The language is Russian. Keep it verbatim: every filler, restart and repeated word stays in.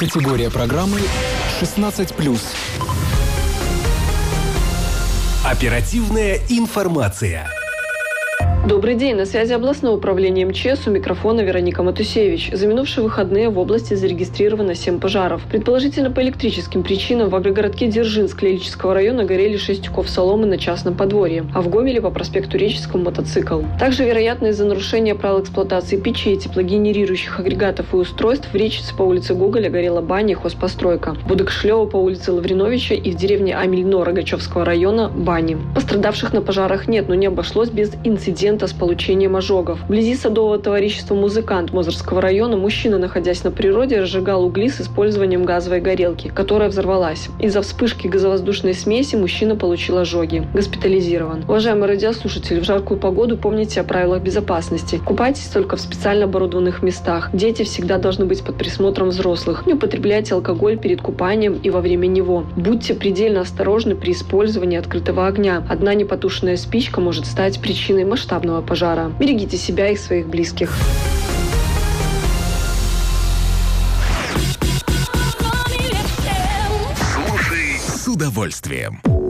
Категория программы шестнадцать плюс. Оперативная информация. Добрый день, на связи областное управление МЧС, у микрофона Вероника Матусевич. За минувшие выходные в области зарегистрировано семь пожаров. Предположительно, по электрическим причинам в агрогородке Дзержинск Лелечского района горели шесть тюков соломы на частном подворье, а в Гомеле по проспекту Реческому мотоцикл. Также, вероятно, из-за нарушения правил эксплуатации печей, теплогенерирующих агрегатов и устройств в Речице по улице Гоголя горела баня и хозпостройка. В Будокшлёво по улице Лавриновича и в деревне Амельно Рогачевского района бани. Пострадавших на пожарах нет, но не обошлось без инцидента с получением ожогов. Вблизи садового товарищества «Музыкант» Мозырского района мужчина, находясь на природе, разжигал угли с использованием газовой горелки, которая взорвалась. Из-за вспышки газовоздушной смеси мужчина получил ожоги. Госпитализирован. Уважаемые радиослушатели, в жаркую погоду помните о правилах безопасности. Купайтесь только в специально оборудованных местах. Дети всегда должны быть под присмотром взрослых. Не употребляйте алкоголь перед купанием и во время него. Будьте предельно осторожны при использовании открытого огня. Одна непотушенная спичка может стать причиной масштабного пожара. Берегите себя и своих близких. Слушай с удовольствием.